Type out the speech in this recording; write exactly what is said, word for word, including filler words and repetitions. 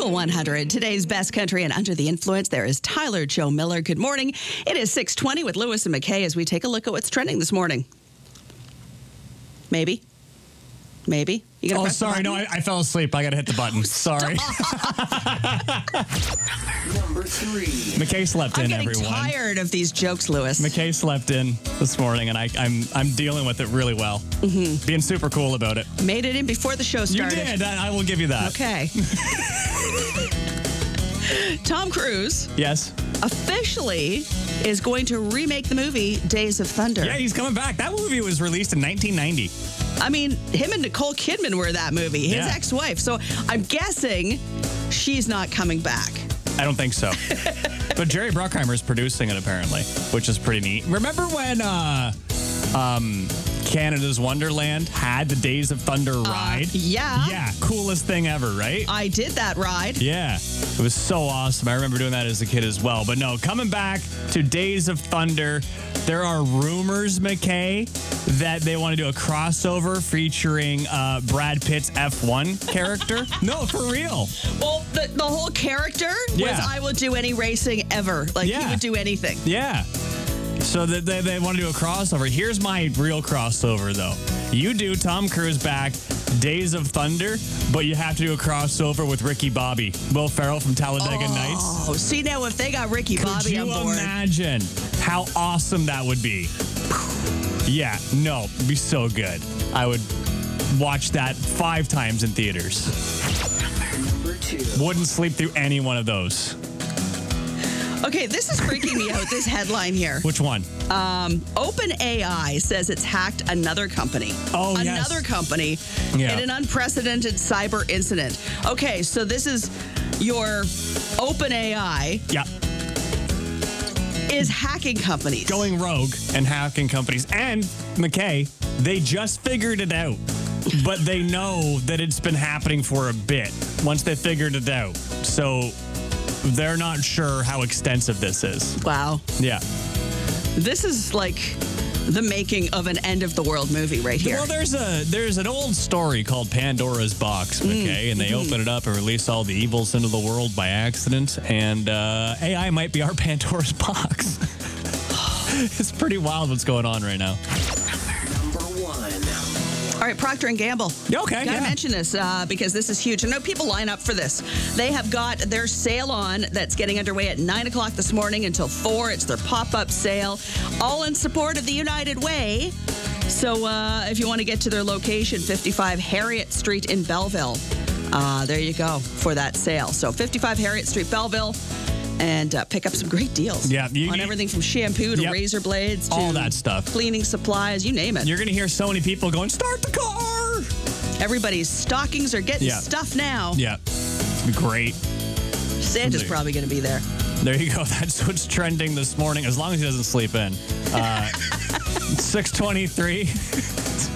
Channel one hundred, today's best country and under the influence. There is Tyler Joe Miller. Good morning. It is six twenty with Lewis and McKay as we take a look at what's trending this morning. Maybe. Maybe. You gonna oh, press the sorry. button? No, I, I fell asleep. I got to hit the button. Sorry. Number three. McKay slept I'm in, getting everyone. tired of these jokes, Lewis. McKay slept in this morning, and I, I'm I'm dealing with it really well. Mm-hmm. Being super cool about it. Made it in before the show You started. did. I, I will give you that. Okay. Tom Cruise Yes. officially is going to remake the movie Days of Thunder. Yeah, he's coming back. That movie was released in nineteen ninety. I mean, him and Nicole Kidman were in that movie, his Yeah. ex-wife. So I'm guessing she's not coming back. I don't think so. But Jerry Bruckheimer is producing it, apparently, which is pretty neat. Remember when uh, um, Canada's Wonderland had the Days of Thunder ride? Uh, yeah. Yeah, coolest thing ever, right? I did that ride. Yeah, it was so awesome. I remember doing that as a kid as well. But no, coming back to Days of Thunder, there are rumors, McKay, that they want to do a crossover featuring uh, Brad Pitt's F one character. No, for real. Well, the, the whole character Yeah. was I will do any racing ever. Like, he Yeah. would do anything. Yeah. So that they, they want to do a crossover. Here's my real crossover, though. You do Tom Cruise back, Days of Thunder, but you have to do a crossover with Ricky Bobby, Will Ferrell from Talladega Nights. Oh, see, now if they got Ricky Could Bobby you on board. imagine how awesome that would be? Yeah, no, it'd be so good. I would watch that five times in theaters. Number two. Wouldn't sleep through any one of those. Okay, this is freaking me out, this headline here. Which one? OpenAI says it's hacked another company. Oh, yes. Another company Yeah. in an unprecedented cyber incident. Okay, so this is your OpenAI Yeah. is hacking companies. Going rogue and hacking companies. And, McKay, they just figured it out. But they know that it's been happening for a bit once they figured it out. So they're not sure how extensive this is. Wow. Yeah. This is like the making of an end of the world movie right here. Well, there's a there's an old story called Pandora's Box, McKay, and they open it up and release all the evils into the world by accident. And uh, A I might be our Pandora's box. It's pretty wild what's going on right now. Number one. All right, Procter and Gamble. Yeah, okay, Got to yeah. mention this uh, because this is huge. I know people line up for this. They have got their sale on that's getting underway at nine o'clock this morning until four. It's their pop-up sale, all in support of the United Way. So uh, if you want to get to their location, fifty-five Harriet Street in Belleville, uh, there you go for that sale. So fifty-five Harriet Street, Belleville. And uh, pick up some great deals Yeah, you on need- everything from shampoo to Yep. razor blades to All that stuff. cleaning supplies, you name it. You're going to hear so many people going, start the car! Everybody's stockings are getting Yeah. stuffed now. Yeah. Great. Santa's There. probably going to be there. There you go. That's what's trending this morning, as long as he doesn't sleep in. Uh, six twenty-three.